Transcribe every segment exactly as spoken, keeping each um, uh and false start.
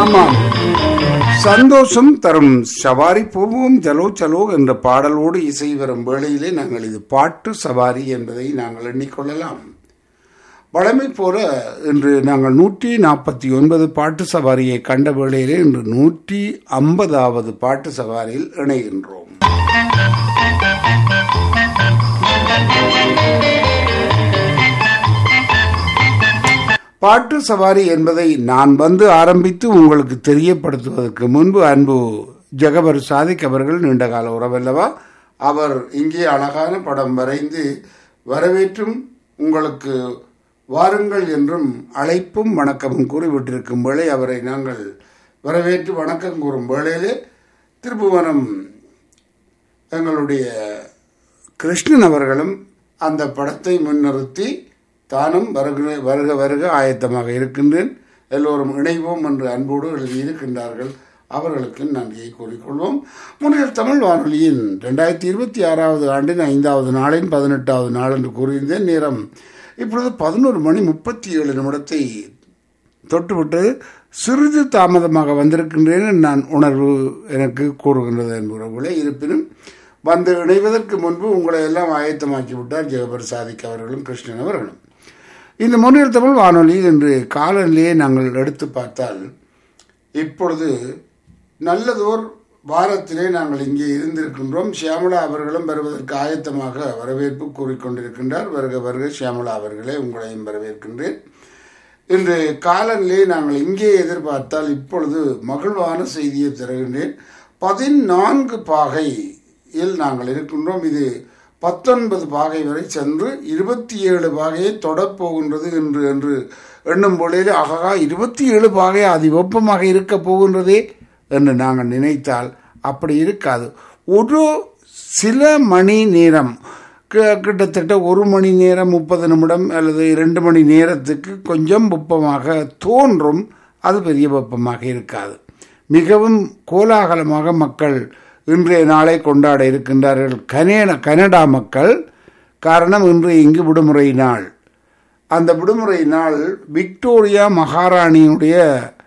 ஆமாம், சந்தோஷம் தரும் சவாரி போவோம் சலோ சலோ என்ற பாடலோடு இசை வரும் வேளையிலே நாங்கள் இது பாட்டு சவாரி என்பதை நாங்கள் எண்ணிக்கொள்ளலாம். வழமை போல இன்று நாங்கள் நூற்றி நாற்பத்தி ஒன்பது பாட்டு சவாரியை கண்ட வேளையிலே இன்று நூற்றி ஐம்பதாவது பாட்டு சவாரியில் இணைகின்றோம். பாட்டு சவாரி என்பதை நான் வந்து ஆரம்பித்து உங்களுக்கு தெரியப்படுத்துவதற்கு முன்பு அன்பு ஜெகபர் சாதிக் அவர்கள் நீண்டகால உறவல்லவா, அவர் இங்கே அழகான படம் வரைந்து வரவேற்றும் உங்களுக்கு வாருங்கள் என்றும் அழைப்பும் வணக்கமும் கூறிவிட்டிருக்கும் வேளை அவரை நாங்கள் வரவேற்று வணக்கம் கூறும் வேளையிலே திருப்புவனம் எங்களுடைய கிருஷ்ணன் அவர்களும் அந்த படத்தை முன்னிறுத்தி தானும் வருக வருக வருக ஆயத்தமாக இருக்கின்றேன், எல்லோரும் இணைவோம் என்று அன்போடு எழுதியிருக்கின்றார்கள். அவர்களுக்கு நன்றியை கூறிக்கொள்வோம். முன்னில் தமிழ் வானொலியின் ரெண்டாயிரத்தி இருபத்தி ஆறாவது ஆண்டின் ஐந்தாவது நாளின் பதினெட்டாவது நாள் என்று கூறியிருந்தேன். நேரம் இப்பொழுது பதினோரு மணி முப்பத்தி ஏழு நிமிடத்தை தொட்டுவிட்டு சிறிது தாமதமாக வந்திருக்கின்றேன் நான் உணர்வு எனக்கு கூறுகின்றது என்பவர்களே. இருப்பினும் வந்து இணைவதற்கு முன்பு உங்களை எல்லாம் ஆயத்தமாக்கி விட்டார் ஜெகபர் சாதிக் அவர்களும் கிருஷ்ணன் அவர்களும். இந்த முன்னில் தமிழ் வானொலியில் இன்று காலநிலையை நாங்கள் எடுத்து பார்த்தால் இப்பொழுது நல்லதோர் வாரத்திலே நாங்கள் இங்கே இருந்திருக்கின்றோம். ஷியாமலா அவர்களும் வருவதற்கு ஆயத்தமாக வரவேற்பு கூறிக்கொண்டிருக்கின்றார். வருக வருக ஷியாமலா அவர்களே, உங்களையும் வரவேற்கின்றேன். இன்று காலநிலையை நாங்கள் இங்கே எதிர்பார்த்தால் இப்பொழுது மகிழ்வான செய்தியை தருகின்றேன். பதினான்கு பாகையில் நாங்கள் இருக்கின்றோம். இது பத்தொன்பது பாகை வரை சென்று இருபத்தி ஏழு பாகையை தொடப்போகின்றது என்று என்று எண்ணும் பொழுது ஆகா இருபத்தி ஏழு பாகை அதி வெப்பமாக இருக்க போகின்றதே என்று நாங்கள் நினைத்தால் அப்படி இருக்காது. ஒரு சில மணி நேரம் கிட்டத்தட்ட ஒரு மணி நேரம் முப்பது நிமிடம் அல்லது இரண்டு மணி நேரத்துக்கு கொஞ்சம் வெப்பமாக தோன்றும், அது பெரிய வெப்பமாக இருக்காது. மிகவும் கோலாகலமாக மக்கள் இன்றைய நாளை கொண்டாட இருக்கின்றார்கள் கனேட கனடா மக்கள். காரணம், இன்று இங்கு விடுமுறை நாள். அந்த விடுமுறை நாள் விக்டோரியா மகாராணியுடைய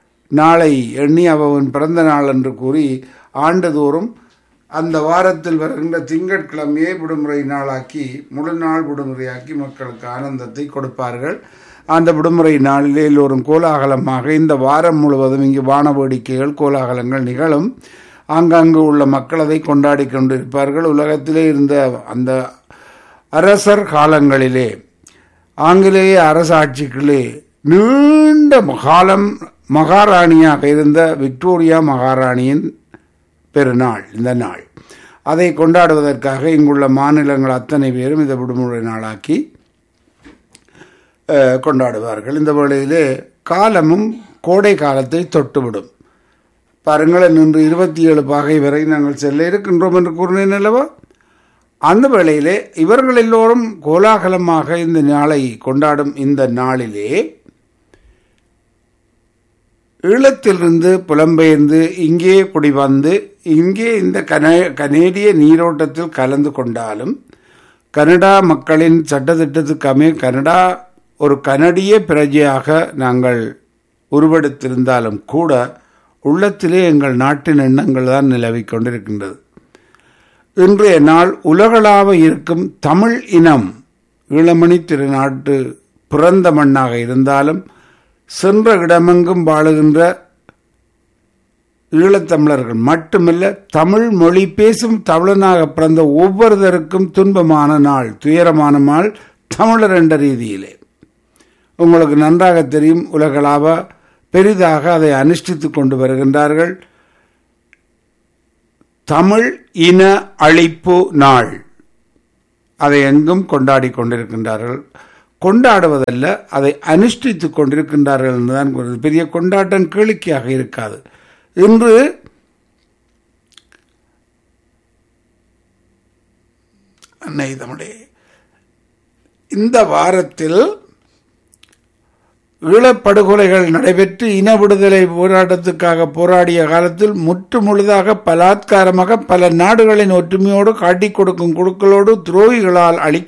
நாளை எண்ணி அவன் பிறந்த நாள் என்று கூறி ஆண்டுதோறும் அந்த வாரத்தில் வருகின்ற திங்கட்கிழமையே விடுமுறை நாளாக்கி முழு நாள் விடுமுறையாக்கி மக்களுக்கு ஆனந்தத்தை கொடுப்பார்கள். அந்த விடுமுறை நாளில் எல்லோரும் கோலாகலமாக இந்த வாரம் முழுவதும் இங்கு வான வேடிக்கைகள் கோலாகலங்கள் நிகழும். ஆங்காங்கு உள்ள மக்கள் அதை கொண்டாடி கொண்டிருப்பார்கள். உலகத்திலே இருந்த அந்த அரசர் காலங்களிலே ஆங்கிலேய அரசாட்சிகளே நீண்ட காலம் மகாராணியாக இருந்த விக்டோரியா மகாராணியின் பெருநாள் இந்த நாள். அதை கொண்டாடுவதற்காக இங்குள்ள மாநிலங்கள் அத்தனை பேரும் இந்த விடுமுறை நாளாக்கி கொண்டாடுவார்கள். இந்த வேளையிலே காலமும் கோடை காலத்தை தொட்டுவிடும். பாருங்கள், இன்று இருபத்தி ஏழு பாகை வரை நாங்கள் செல்ல இருக்கின்றோம் என்று கூறினேன் அல்லவா. அந்த வேளையிலே இவர்கள் எல்லோரும் கோலாகலமாக இந்த நாளை கொண்டாடும் இந்த நாளிலே ஈழத்திலிருந்து புலம்பெயர்ந்து இங்கே குடிவந்து இங்கே இந்த கன கனேடிய நீரோட்டத்தில் கலந்து கொண்டாலும் கனடா மக்களின் சட்டத்திட்டத்துக்காமே கனடா ஒரு கனடிய பிரஜையாக நாங்கள் உருவெடுத்திருந்தாலும் கூட உள்ளத்திலே எங்கள் நாட்டின் எண்ணங்கள் தான் நிலவிக் கொண்டிருக்கின்றது. இன்றைய நாள் உலகளாவ இருக்கும் தமிழ் இனம் ஈழமணி திருநாட்டு பிறந்த மண்ணாக இருந்தாலும் சென்ற இடமெங்கும் வாழுகின்ற ஈழத்தமிழர்கள் மட்டுமல்ல, தமிழ் மொழி பேசும் தமிழனாக பிறந்த ஒவ்வொருத்தருக்கும் துன்பமான நாள், துயரமான நாள் தமிழர் என்ற ரீதியிலே. உங்களுக்கு நன்றாக தெரியும், உலகளாவ பெரிதாக அதை அனுஷ்டித்துக் கொண்டு வருகின்றார்கள். தமிழ் இன அழிப்பு நாள், அதை எங்கும் கொண்டாடி கொண்டிருக்கின்றார்கள். கொண்டாடுவதல்ல, அதை அனுஷ்டித்துக் கொண்டிருக்கின்றார்கள் என்றுதான் கூறுவது. பெரிய கொண்டாட்டம் கேளிக்கையாக இருக்காது. இன்று அன்னை தமிழே, இந்த வாரத்தில் ஈழப்படுகொலைகள் நடைபெற்று இன விடுதலை போராட்டத்துக்காக போராடிய காலத்தில் முற்று முழுதாக பலாத்காரமாக பல நாடுகளின் ஒற்றுமையோடு காட்டிக் கொடுக்கும் குழுக்களோடு துரோகிகளால் அளிக்கப்பட்ட நாள். இந்த இன அழிப்பு நாளை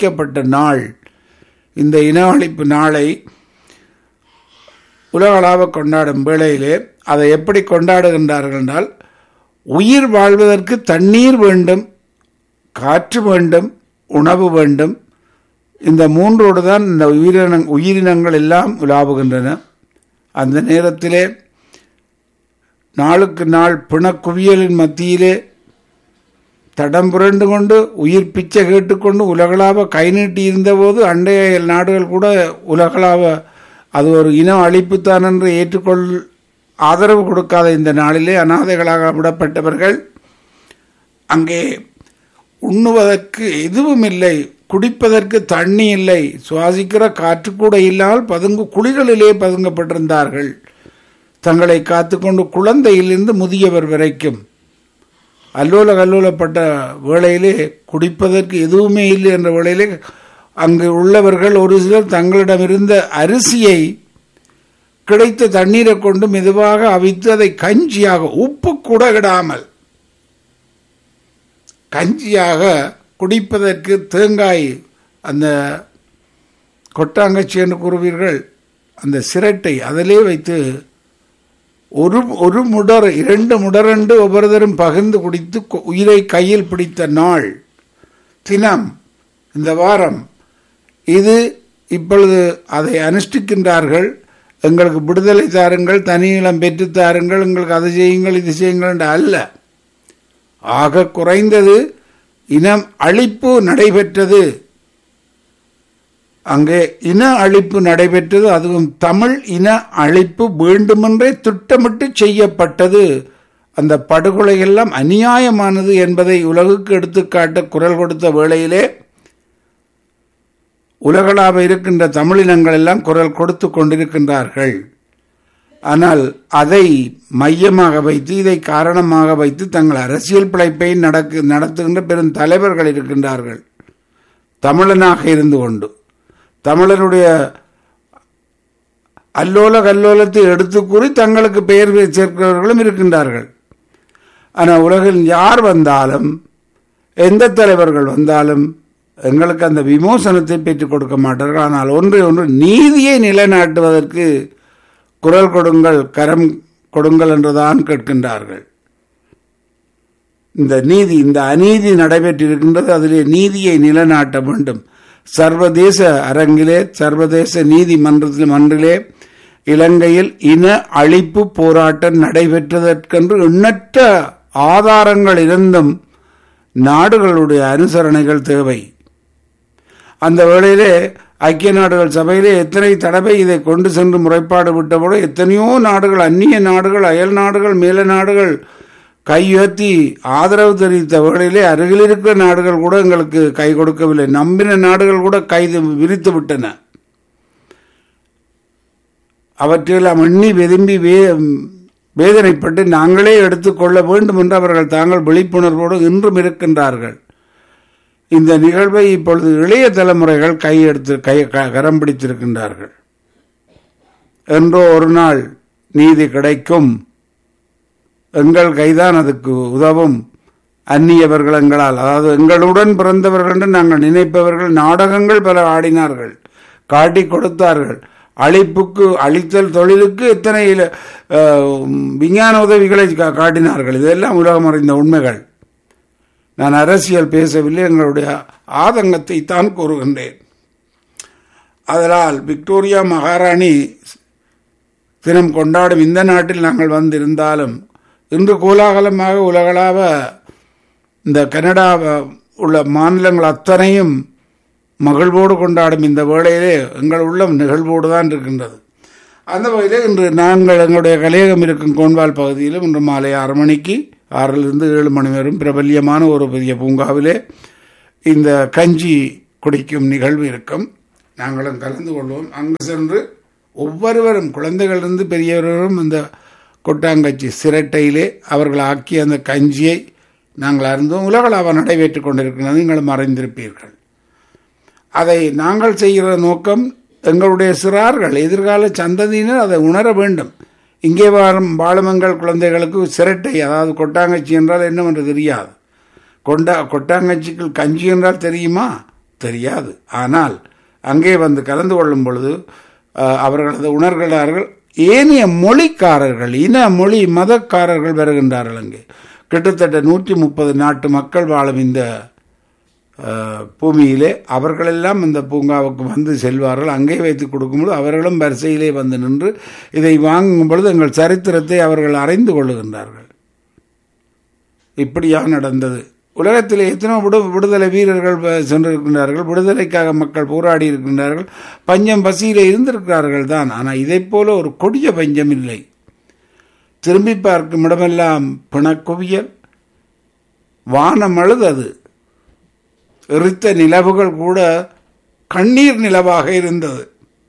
உலகளாவ கொண்டாடும் வேளையிலே அதை எப்படி கொண்டாடுகின்றார்கள் என்றால், உயிர் வாழ்வதற்கு தண்ணீர் வேண்டும், காற்று வேண்டும், உணவு வேண்டும். இந்த மூன்றோடு தான் இந்த உயிரின உயிரினங்கள் எல்லாம் உலாவுகின்றன. அந்த நேரத்திலே நாளுக்கு நாள் பிணக்குவியலின் மத்தியிலே தடம் புரண்டு கொண்டு உயிர் பிச்சை கேட்டுக்கொண்டு உலகளாவ கை நீட்டி இருந்தபோது அண்டைய நாடுகள் கூட உலகளாவ அது ஒரு இன அழிப்புத்தான் என்று ஏற்றுக்கொள் ஆதரவு கொடுக்காத இந்த நாளிலே அநாதைகளாக விடப்பட்டவர்கள், அங்கே உண்ணுவதற்கு எதுவும் இல்லை, குடிப்பதற்கு தண்ணி இல்லை, சுவாசிக்கிற காற்று கூட இல்லாமல் பதுங்கு குழிகளிலே பதுங்கப்பட்டிருந்தார்கள். தங்களை காத்துக்கொண்டு குழந்தையிலிருந்து முதியவர் வரைக்கும் அல்லோல கல்லோலப்பட்ட வேளையிலே குடிப்பதற்கு எதுவுமே இல்லை என்ற வேளையிலே அங்கு உள்ளவர்கள் ஒரு சிலர் தங்களிடமிருந்த அரிசியை கிடைத்த தண்ணீரை கொண்டு மெதுவாக அவித்து அதை கஞ்சியாக, உப்பு கூட இடாமல் கஞ்சியாக குடிப்பதற்கு தேங்காய், அந்த கொட்டாங்கச்சி என்று கூறுவீர்கள், அந்த சிரட்டை அதிலே வைத்து ஒரு ஒரு முடர் இரண்டு முடரண்டு ஒவ்வொருத்தரும் பகிர்ந்து குடித்து உயிரை கையில் பிடித்த நாள், தினம், இந்த வாரம் இது. இப்பொழுது அதை அனுஷ்டிக்கின்றார்கள். எங்களுக்கு விடுதலை தாருங்கள், தனியிலம் பெற்று தாருங்கள், எங்களுக்கு அதை செய்யுங்கள் இது செய்யுங்கள் என்று அல்ல. ஆக குறைந்தது இனம் அழிப்பு நடைபெற்றது. அங்கே இன அழிப்பு நடைபெற்றது. அதுவும் தமிழ் இன அழிப்பு வேண்டுமென்றே திட்டமிட்டு செய்யப்பட்டது. அந்த படுகொலை எல்லாம் அநியாயமானது என்பதை உலகுக்கு எடுத்துக்காட்ட குரல் கொடுத்த வேளையிலே உலகளாக இருக்கின்ற தமிழினங்கள் எல்லாம் குரல் கொடுத்து கொண்டிருக்கின்றார்கள். ஆனால் அதை மையமாக வைத்து, இதை காரணமாக வைத்து தங்கள் அரசியல் பிழைப்பை நடக்கு நடத்துகின்ற பெரும் தலைவர்கள் இருக்கின்றார்கள். தமிழனாக இருந்து கொண்டு தமிழனுடைய அல்லோல கல்லோலத்தை எடுத்து கூறி தங்களுக்கு பெயர் சேர்க்கிறவர்களும் இருக்கின்றார்கள். ஆனால் உலகில் யார் வந்தாலும், எந்த தலைவர்கள் வந்தாலும் எங்களுக்கு அந்த விமோசனத்தை பெற்றுக் கொடுக்க மாட்டார்கள். ஆனால் ஒன்றை ஒன்று நீதியை நிலைநாட்டுவதற்கு குரல் கொடுங்கள், கரம் கொடுங்கள் என்றுதான் கேட்கின்றார்கள். இந்த நீதி, இந்த அநீதி நடைபெற்றிருக்கின்றது, அதிலே நீதியை நிலைநாட்ட வேண்டும். சர்வதேச அரங்கிலே, சர்வதேச நீதிமன்றத்தில் மன்றிலே இலங்கையில் இன அழிப்பு போராட்டம் நடைபெற்றதற்கென்று எண்ணற்ற ஆதாரங்கள் இருந்தும் நாடுகளுடைய அனுசரணைகள் தேவை. அந்த வேளையிலே ஐக்கிய நாடுகள் சபையிலே எத்தனை தடவை இதை கொண்டு சென்று முறைப்பாடு விட்டபோது எத்தனையோ நாடுகள், அந்நிய நாடுகள், அயல் நாடுகள், மேல நாடுகள் கையுயர்த்தி ஆதரவு தெரிவித்த வேளையிலே அருகில் இருக்கிற நாடுகள் கூட எங்களுக்கு கை கொடுக்கவில்லை. நம்பின நாடுகள் கூட கை விரித்து விட்டன. அவற்றையெல்லாம் எண்ணி விரும்பி வே வேதனைப்பட்டு நாங்களே எடுத்துக்கொள்ள வேண்டும் என்று அவர்கள் தாங்கள் விழிப்புணர்வோடு இன்றும் இருக்கின்றார்கள். இந்த நிகழ்வை இப்பொழுது இளைய தலைமுறைகள் கையெடுத்து கை கரம் பிடித்திருக்கின்றார்கள். என்றோ ஒரு நாள் நீதி கிடைக்கும், எங்கள் கைதான் அதுக்கு உதவும். அந்நியவர்கள் எங்களால், அதாவது எங்களுடன் பிறந்தவர்கள் என்று நாங்கள் நினைப்பவர்கள் நாடகங்கள் பல ஆடினார்கள், காட்டி கொடுத்தார்கள். அழிப்புக்கு, அழித்தல் தொழிலுக்கு எத்தனை விஞ்ஞான உதவிகளை காட்டினார்கள். இதெல்லாம் உலகம் அறிந்த உண்மைகள். நான் அரசியல் பேசவில்லை, எங்களுடைய ஆதங்கத்தை தான் கூறுகின்றேன். அதனால் விக்டோரியா மகாராணி தினம் கொண்டாடும் இந்த நாட்டில் நாங்கள் வந்திருந்தாலும் இன்று கோலாகலமாக உலகளாவ இந்த கனடா உள்ள மாநிலங்கள் அத்தனையும் மகிழ்வோடு கொண்டாடும் இந்த வேளையிலே எங்கள் உள்ளம் நிகழ்வோடு தான் இருக்கின்றது. அந்த வகையிலே இன்று நாங்கள் எங்களுடைய கலையகம் இருக்கும் கோன்வால் பகுதியிலும் இன்று மாலை ஆறு மணிக்கு ஆறிலிருந்து ஏழு மணி வரும் பிரபல்யமான ஒரு பெரிய பூங்காவிலே இந்த கஞ்சி குடிக்கும் நிகழ்வு இருக்கும். நாங்களும் கலந்து கொள்வோம். அங்கு சென்று ஒவ்வொருவரும், குழந்தைகளிலிருந்து பெரியவர்களும் இந்த கொட்டாங்கச்சி சிரட்டையிலே அவர்கள் ஆக்கிய அந்த கஞ்சியை நாங்கள் அறிந்தோம். உலகளாவ நடைபெற்றுக் கொண்டிருக்கிறது, நீங்களும் அறிந்திருப்பீர்கள். அதை நாங்கள் செய்கிற நோக்கம் எங்களுடைய சிறார்கள், எதிர்கால சந்ததியினர் அதை உணர வேண்டும். இங்கே வாழும் வாழுமங்கள் குழந்தைகளுக்கு சிரட்டை, அதாவது கொட்டாங்கச்சி என்றால் என்னவென்று தெரியாது. கொண்டா கொட்டாங்கச்சிக்கு கஞ்சி என்றால் தெரியுமா? தெரியாது. ஆனால் அங்கே வந்து கலந்து கொள்ளும் பொழுது அவர்கள் அதை உணர்கிறார்கள். ஏனைய மொழிக்காரர்கள், இன மொழி மதக்காரர்கள் வருகின்றார்கள். அங்கே கிட்டத்தட்ட நூற்றி முப்பது நாட்டு மக்கள் வாழும் இந்த பூமியிலே அவர்களெல்லாம் இந்த பூங்காவுக்கு வந்து செல்வார்கள். அங்கே வைத்து கொடுக்கும்போது அவர்களும் வரிசையிலே வந்து நின்று இதை வாங்கும் பொழுது எங்கள் சரித்திரத்தை அவர்கள் அறிந்து கொள்ளுகின்றார்கள். இப்படியா நடந்தது. உலகத்தில் எத்தனோ விடு விடுதலை வீரர்கள் சென்றிருக்கின்றார்கள், விடுதலைக்காக மக்கள் போராடி இருக்கின்றார்கள், பஞ்சம் பசியிலே இருந்திருக்கிறார்கள் தான். ஆனால் இதை போல ஒரு கொடிய பஞ்சம் இல்லை. திரும்பி பார்க்கும் இடமெல்லாம் பிணக்குவியல், வானம் அழுதது, எரித்த நிலவுகள் கூட கண்ணீர் நிலவாக இருந்தது.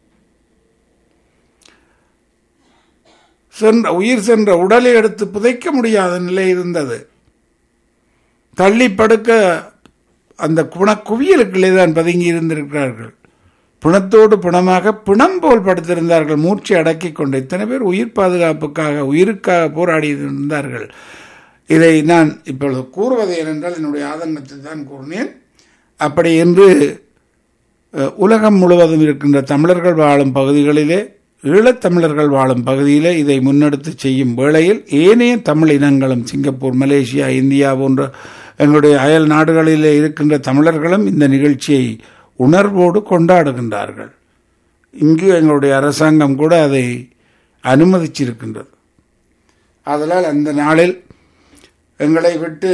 சென்ற உயிர் சென்ற உடலை எடுத்து புதைக்க முடியாத நிலை இருந்தது. தள்ளி படுக்க அந்த குணக்குவியலுக்குள்ளே தான் பதுங்கி இருந்திருக்கிறார்கள். பிணத்தோடு பிணமாக பிணம் போல் படுத்திருந்தார்கள், மூச்சு அடக்கி கொண்டு. இத்தனை பேர் உயிர் பாதுகாப்புக்காக உயிருக்காக போராடி இருந்தார்கள். இதை நான் இப்பொழுது கூறுவது ஏனென்றால் என்னுடைய ஆதங்கத்தை தான் கூறினேன். அப்படி என்று உலகம் முழுவதும் இருக்கின்ற தமிழர்கள் வாழும் பகுதிகளிலே, ஈழத்தமிழர்கள் வாழும் பகுதியிலே இதை முன்னெடுத்து செய்யும் வேளையில் ஏனைய தமிழ் இனங்களும், சிங்கப்பூர், மலேசியா, இந்தியா போன்ற எங்களுடைய அயல் நாடுகளிலே இருக்கின்ற தமிழர்களும் இந்த நிகழ்ச்சியை உணர்வோடு கொண்டாடுகின்றார்கள். இங்கு எங்களுடைய அரசாங்கம் கூட அதை அனுமதிச்சிருக்கின்றது. அதனால் அந்த நாளில் எங்களை விட்டு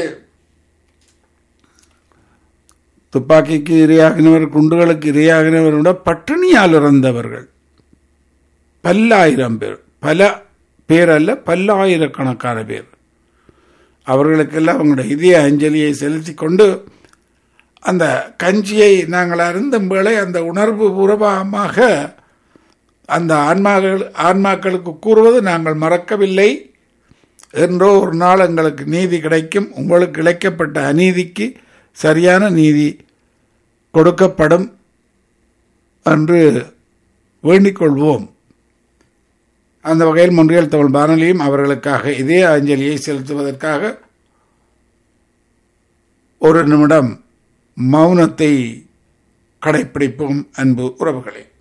துப்பாக்கிக்கு இரையாகினவர், குண்டுகளுக்கு இரையாகினவர் விட பட்டினியால் இறந்தவர்கள் பல்லாயிரம் பேர், பல பேர் அல்ல பல்லாயிரக்கணக்கான பேர். அவர்களுக்கெல்லாம் அவங்களுடைய இதய அஞ்சலியை செலுத்தி கொண்டு அந்த கஞ்சியை நாங்கள் அருந்தும் வேளை அந்த உணர்வு பூர்வமாக அந்த ஆன்மாக்கள் ஆன்மாக்களுக்கு கூறுவது, நாங்கள் மறக்கவில்லை என்றோ ஒரு நாள் எங்களுக்கு நீதி கிடைக்கும், உங்களுக்கு இழைக்கப்பட்ட அநீதிக்கு சரியான நீதி கொடுக்கப்படும் என்று வேண்டிக் கொள்வோம். அந்த வகையில் மொன்றியல் தமிழ் வானொலியும் அவர்களுக்காக இதே அஞ்சலியை செலுத்துவதற்காக ஒரு நிமிடம் மௌனத்தை கடைப்பிடிப்போம். அன்பு உறவுகளே.